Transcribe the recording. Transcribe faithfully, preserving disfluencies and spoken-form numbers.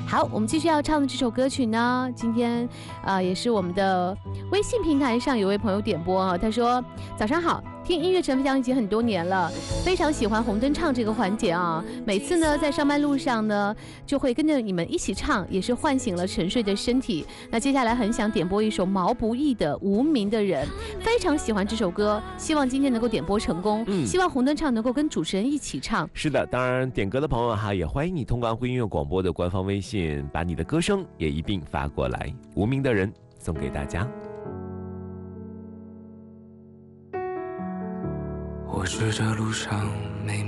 好，我们继续要唱的这首歌曲呢，今天啊、呃、也是我们的微信平台上有位朋友点播啊，他说早上好。听音乐陈飞翔已经很多年了，非常喜欢红灯唱这个环节啊！每次呢在上班路上呢，就会跟着你们一起唱，也是唤醒了沉睡的身体。那接下来很想点播一首毛不易的《无名的人》，非常喜欢这首歌，希望今天能够点播成功。嗯，希望红灯唱能够跟主持人一起唱。 是的，当然点歌的朋友哈，也欢迎你通过安徽音乐广播的官方微信，把你的歌声也一并发过来。《无名的人》送给大家。 我是这路上每